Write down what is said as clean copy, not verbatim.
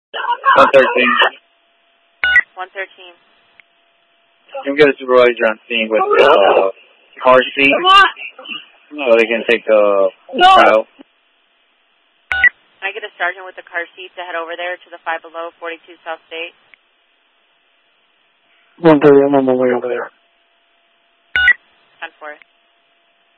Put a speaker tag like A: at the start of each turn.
A: 113.
B: 113.
A: Can we get a supervisor on scene with car seat? No, they can take the child.
B: Can I get a sergeant with the car seat to head over there to the 5 below 42 South State?
C: 130, I'm on my way over there.